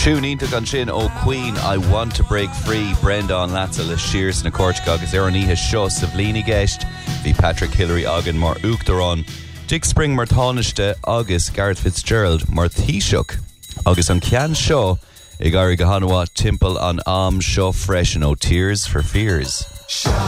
Túnínta gan sin ó Queen, I Want to Break Free, Brendan Latza le Shears na Corsica agus Araníthe seo sa bhlíní gceist, hí Patrick Hillary agan mar uachtarán, Dick Spring mar tánaiste agus Gareth Fitzgerald mar Taoiseach. Agus an cean seo ag Ari Gahanwa timpeall an am seo freisin ó Tears for Fears.